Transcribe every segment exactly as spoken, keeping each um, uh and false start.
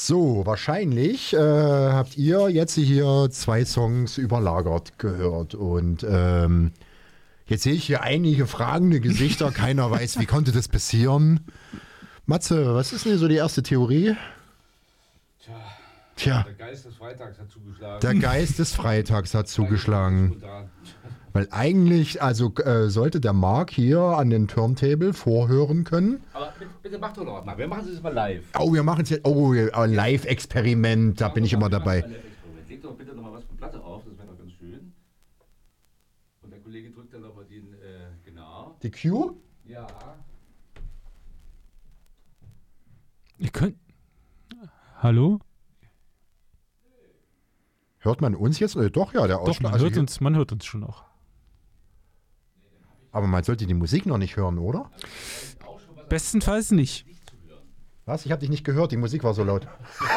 So, wahrscheinlich äh, habt ihr jetzt hier zwei Songs überlagert gehört und ähm, jetzt sehe ich hier einige fragende Gesichter, keiner weiß, wie konnte das passieren. Matze, was ist denn so die erste Theorie? Tja, Tja. Der Geist des Freitags hat zugeschlagen. Der Geist des Freitags hat zugeschlagen. Weil eigentlich, also äh, sollte der Marc hier an den Turntable vorhören können. Aber bitte, bitte macht doch noch mal. Wir machen es jetzt mal live. Oh, wir machen es jetzt. Oh, ein Live-Experiment, da bin ich immer dabei. Leg doch bitte noch mal was von Platte auf, das wäre doch ganz schön. Und der Kollege drückt dann noch mal den, äh, genau. Die Cue? Ja. Ihr könnt. Hallo? Hört man uns jetzt? Äh, doch, ja, der Doch, Ausschlag. man, Also hört hier- uns, man hört uns schon noch. Aber man sollte die Musik noch nicht hören, oder? Bestenfalls nicht. Was? Ich habe dich nicht gehört, die Musik war so laut.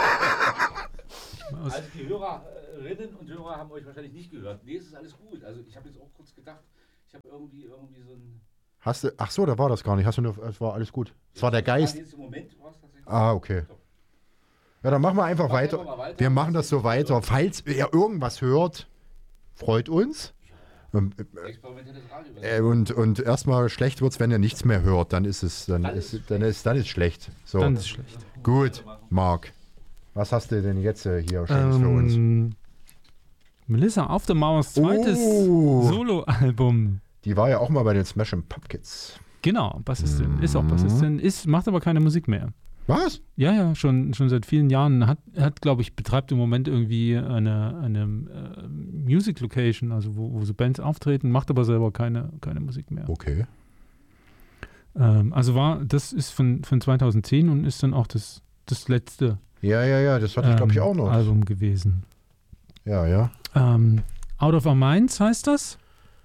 Also die Hörerinnen und Hörer haben euch wahrscheinlich nicht gehört. Nee, es ist alles gut. Also ich habe jetzt auch kurz gedacht, ich habe irgendwie, irgendwie so ein... Hast du, ach so, da war das gar nicht. Hast du nur, es war alles gut. Es war der Geist. Jetzt im Moment war es tatsächlich... Ah, okay. Ja, dann machen wir einfach Machen wir weiter. mal weiter. Wir machen das so weiter. Falls ihr irgendwas hört, freut uns. Ähm, Experimentelles Radio. äh, Und, und erstmal schlecht wird's, wenn ihr nichts mehr hört. Dann ist es, dann ist, dann ist, dann ist schlecht. So. Dann ist es schlecht. Gut, Marc. Was hast du denn jetzt äh, hier Schönes für uns? Ähm, Melissa Auf der Mauers zweites Oh. Soloalbum. Die war ja auch mal bei den Smashing Pumpkins. Genau, Bassistin. Ist auch Mhm. Bassistin, ist, macht aber keine Musik mehr. Was? Ja, ja, schon, schon seit vielen Jahren. Hat, hat glaube ich, betreibt im Moment irgendwie eine, eine äh, Music Location, also wo, wo so Bands auftreten, macht aber selber keine, keine Musik mehr. Okay. Ähm, also war, das ist von, von zweitausendzehn und ist dann auch das, das letzte Ja, ja, ja, das hatte ich, glaube ich, ähm, auch noch. Album gewesen. Ja, ja. Ähm, Out of Our Minds heißt das.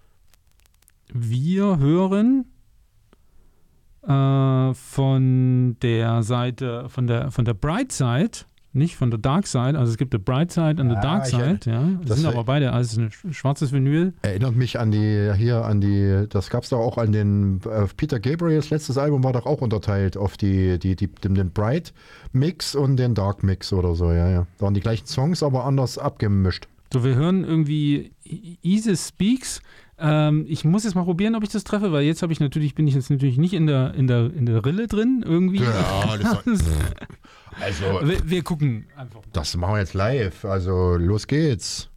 Wir hören äh, von der Seite, von der, von der Bright Side, nicht von der Dark Side. Also es gibt die Bright Side und die Ah, Dark ich- Side. Ja. Das, das sind wär- aber beide, also ein sch- schwarzes Vinyl. Erinnert mich an die, hier an die, das gab es doch auch an den, äh, Peter Gabriels letztes Album war doch auch unterteilt auf die, die, die, den, den Bright Mix und den Dark Mix oder so, ja, ja. Da waren die gleichen Songs, aber anders abgemischt. So, wir hören irgendwie I- Isis Speaks. Ähm, ich muss jetzt mal probieren, ob ich das treffe, weil jetzt habe ich natürlich, bin ich jetzt natürlich nicht in der, in der, in der Rille drin irgendwie. Ja, das war, also, wir, wir gucken einfach. das machen wir jetzt live, also los geht's.